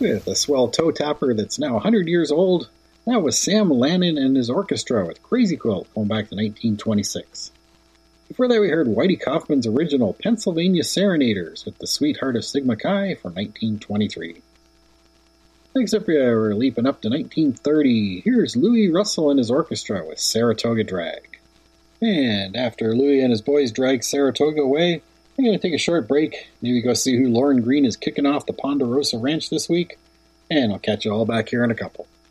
with a swell toe tapper that's now 100 years old. That was Sam Lannon and his orchestra with Crazy Quilt going back to 1926. Before that we heard Whitey Kaufman's original Pennsylvania Serenaders with The Sweetheart of Sigma Chi from 1923. Next up we're leaping up to 1930. Here's Louis Russell and his orchestra with Saratoga Drag. And after Louis and his boys drag Saratoga away, I'm going to take a short break, maybe go see who Lauren Green is kicking off the Ponderosa Ranch this week, and I'll catch you all back here in a couple.